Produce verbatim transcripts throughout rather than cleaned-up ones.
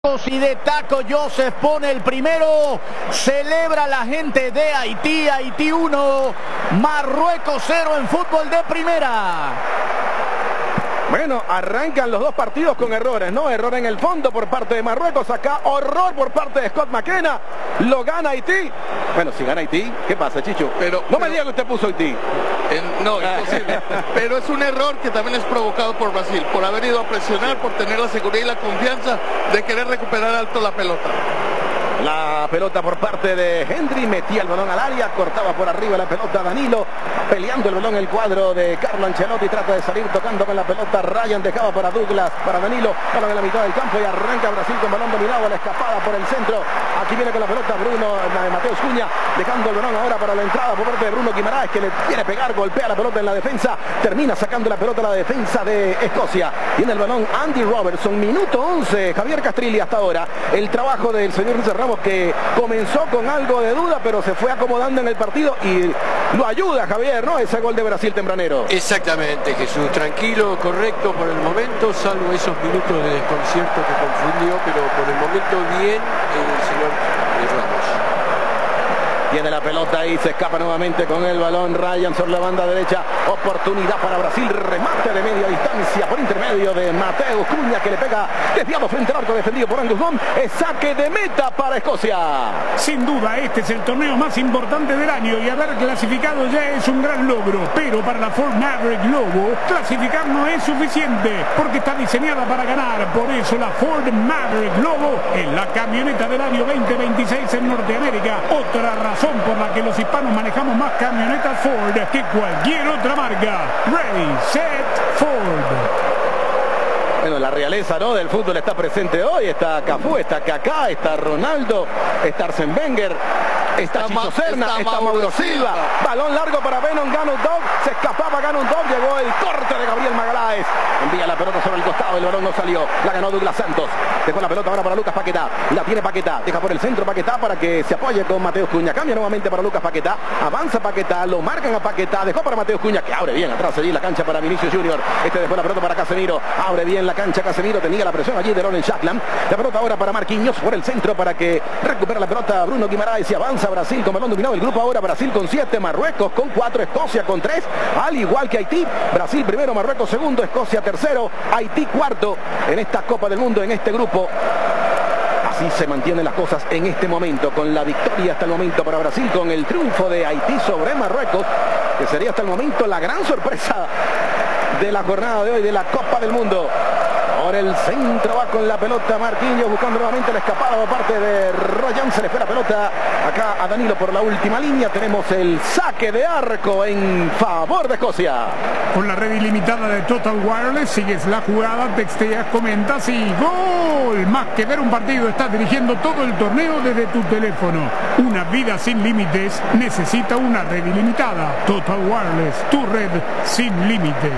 Y de taco Joseph pone el primero. Celebra la gente de Haití. Haití uno, Marruecos cero en fútbol de primera. Bueno, arrancan los dos partidos con errores, ¿no? Error en el fondo por parte de Marruecos, acá horror por parte de Scott McKenna. Lo gana Haití. Bueno, si gana Haití, ¿qué pasa, Chicho? Pero, no pero, me diga que usted puso Haití. En, no, imposible. Pero es un error que también es provocado por Brasil, por haber ido a presionar, por tener la seguridad y la confianza de querer recuperar alto la pelota. La pelota por parte de Henry, metía el balón al área, cortaba por arriba la pelota Danilo, peleando el balón el cuadro de Carlo Ancelotti, trata de salir tocando con la pelota Ryan, dejaba para Douglas, para Danilo, balón en la mitad del campo y arranca Brasil con balón dominado, la escapada por el centro, aquí viene con la pelota Bruno, Mateus Cunha, dejando el balón ahora para la entrada por parte de Bruno Guimaraes, que le quiere pegar, golpea la pelota en la defensa, termina sacando la pelota a la defensa de Escocia, tiene el balón Andy Robertson, minuto once, Javier Castrilli hasta ahora, el trabajo del señor Luis Ramos, que comenzó con algo de duda, pero se fue acomodando en el partido y lo ayuda Javier, ¿no? Ese gol de Brasil tempranero. Exactamente, Jesús, tranquilo, correcto por el momento, salvo esos minutos de desconcierto que confundió, pero por el momento bien el señor Ramos. Tiene la pelota y se escapa nuevamente con el balón Ryan sobre la banda derecha. Oportunidad para Brasil. Remate de media distancia por intermedio de Mateus Cunha, que le pega desviado frente al arco defendido por Angus Bond. Es saque de meta para Escocia. Sin duda este es el torneo más importante del año y haber clasificado ya es un gran logro. Pero para la Ford Maverick Lobo clasificar no es suficiente porque está diseñada para ganar. Por eso la Ford Maverick Lobo es la camioneta del año veinte veintiséis en Norteamérica. Otra razón por la que los hispanos manejamos más camionetas Ford que cualquier otra marca. Ready, set, Ford. Bueno, la realeza, ¿no?, del fútbol está presente hoy. Está Cafú, está Kaká, está Ronaldo, está Arsène Wenger, está Chicho Serna, está, está Mauro Silva. Silva. Balón largo para Benon Ganondorf. Se escapaba Ganondorf. Llegó el corte de Gabriel Magalhães. Envía la pelota sobre el costado. El balón no salió. La ganó Douglas Santos. Dejó la pelota ahora para Lucas Paquetá. La tiene Paquetá. Deja por el centro Paquetá para que se apoye con Mateus Cunha. Cambia nuevamente para Lucas Paquetá. Avanza Paquetá. Lo marcan a Paquetá. Dejó para Mateus Cunha, que abre bien atrás allí la cancha para Vinicius Junior. Este dejó la pelota para Casemiro. Abre bien la cancha Casemiro. Tenía la presión allí de Loren Shakland. La pelota ahora para Marquinhos por el centro para que recupere la pelota Bruno Guimaraes y avanza Brasil con balón dominado. El grupo ahora Brasil con siete, Marruecos con cuatro, Escocia con tres, al igual que Haití. Brasil primero, Marruecos segundo, Escocia tercero, Haití cuarto en esta Copa del Mundo, en este grupo. Así se mantienen las cosas en este momento, con la victoria hasta el momento para Brasil, con el triunfo de Haití sobre Marruecos, que sería hasta el momento la gran sorpresa de la jornada de hoy de la Copa del Mundo. Ahora el centro va con la pelota Marquinhos buscando nuevamente la escapada por parte de Ryan. Se le fue la pelota acá a Danilo por la última línea. Tenemos el saque de arco en favor de Escocia. Con la red ilimitada de Total Wireless sigues la jugada, texteas, comentas y ¡gol! Más que ver un partido, estás dirigiendo todo el torneo desde tu teléfono. Una vida sin límites necesita una red ilimitada. Total Wireless, tu red sin límites.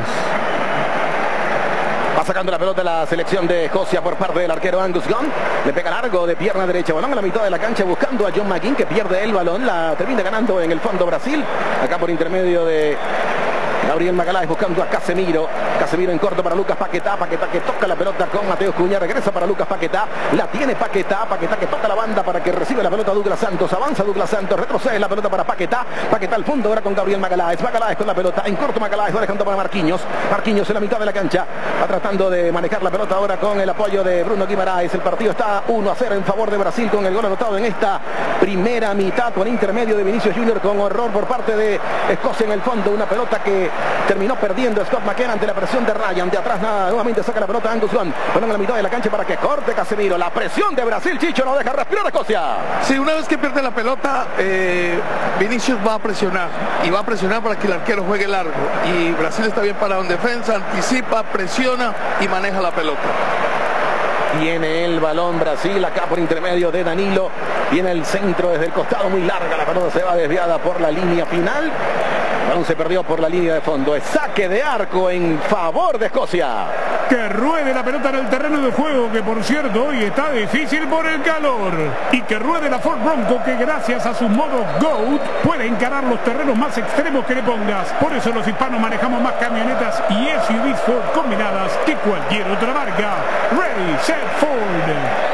Va sacando la pelota la selección de Escocia por parte del arquero Angus Gunn. Le pega largo de pierna derecha. Balón a la mitad de la cancha buscando a John McGinn, que pierde el balón. La termina ganando en el fondo Brasil. Acá por intermedio de Gabriel Magalhães buscando a Casemiro. Casemiro en corto para Lucas Paquetá. Paquetá que toca la pelota con Mateus Cunha. Regresa para Lucas Paquetá. La tiene Paquetá. Paquetá que toca la banda para que reciba la pelota Douglas Santos. Avanza Douglas Santos. Retrocede la pelota para Paquetá. Paquetá al fondo ahora con Gabriel Magalhães. Magalhães con la pelota. En corto Magalhães va dejando para Marquinhos. Marquinhos en la mitad de la cancha. Va tratando de manejar la pelota ahora con el apoyo de Bruno Guimaraes. El partido está uno a cero en favor de Brasil con el gol anotado en esta primera mitad con intermedio de Vinicius Junior, con horror por parte de Escocia en el fondo. Una pelota que terminó perdiendo Scott McKenna ante la presión de Ryan. De atrás nada, nuevamente saca la pelota Angus Gunn. Balón en la mitad de la cancha para que corte Casemiro. La presión de Brasil, Chicho, no deja respirar a Escocia. Sí, una vez que pierde la pelota, eh, Vinicius va a presionar. Y va a presionar para que el arquero juegue largo. Y Brasil está bien parado en defensa, anticipa, presiona y maneja la pelota. Tiene el balón Brasil acá por intermedio de Danilo. Viene el centro desde el costado, muy larga. La pelota se va desviada por la línea final. El balón se perdió por la línea de fondo. Es saque de arco en favor de Escocia. Que ruede la pelota en el terreno de juego, que por cierto hoy está difícil por el calor. Y que ruede la Ford Bronco, que gracias a su modo GOAT puede encarar los terrenos más extremos que le pongas. Por eso los hispanos manejamos más camionetas y S U Vs Ford combinadas que cualquier otra marca. Ready, set, Ford.